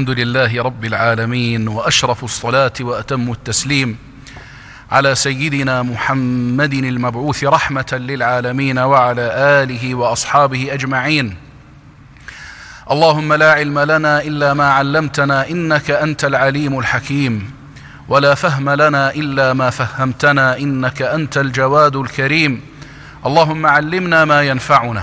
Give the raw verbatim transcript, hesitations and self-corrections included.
الحمد لله رب العالمين، وأشرف الصلاة وأتم التسليم على سيدنا محمد المبعوث رحمة للعالمين وعلى آله وأصحابه أجمعين. اللهم لا علم لنا إلا ما علمتنا إنك أنت العليم الحكيم، ولا فهم لنا إلا ما فهمتنا إنك أنت الجواد الكريم. اللهم علمنا ما ينفعنا